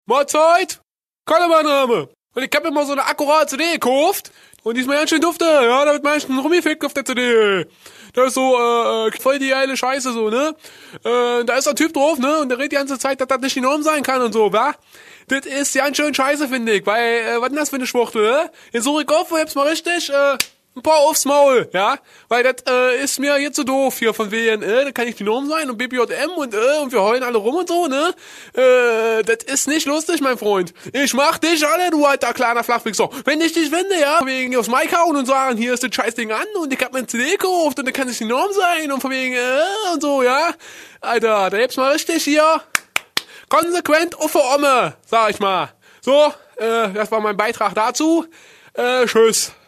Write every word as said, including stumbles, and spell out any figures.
Mahlzeit, Kalle mein Name. Und ich hab mir mal so eine akkurate C D gekauft. Und die ist mir ganz schön dufte. Ja, da wird meistens rumgefickt auf der C D. Da ist so, äh, voll die geile Scheiße so, ne? Äh, da ist ein Typ drauf, ne? Und der redet die ganze Zeit, dass das nicht die Norm sein kann und so, wa? Das ist ganz schön scheiße, finde ich. Weil, äh, was ist das für eine Schwuchtel, ne? Jetzt suche ich auf und hab's mal richtig, äh, ein paar aufs Maul, ja? Weil das äh, ist mir jetzt so doof hier von wegen, äh, da kann ich die Norm sein und B P J M und äh, und wir heulen alle rum und so, ne? Äh, das ist nicht lustig, mein Freund. Ich mach dich alle, du alter kleiner Flachwichser. Wenn ich dich finde, ja, wegen aufs Mic hauen und sagen, hier ist das Scheißding an und ich hab mir ein C D gekauft und da kann ich die Norm sein und von wegen, äh, und so, ja? Alter, da hebst mal richtig hier konsequent auf der Omme, sag ich mal. So, äh, das war mein Beitrag dazu. Äh, tschüss.